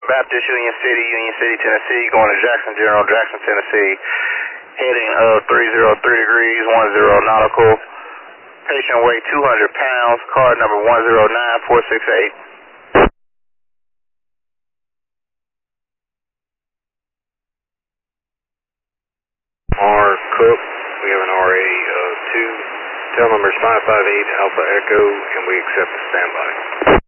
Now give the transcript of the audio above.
Baptist, Union City, Tennessee, going to Jackson General, Jackson, Tennessee. Heading of 303 degrees, 10 nautical. Patient weight 200 pounds, card number 109468. R. Cook, we have an RA 2, tail number is 558 Alpha Echo, and we accept the standby.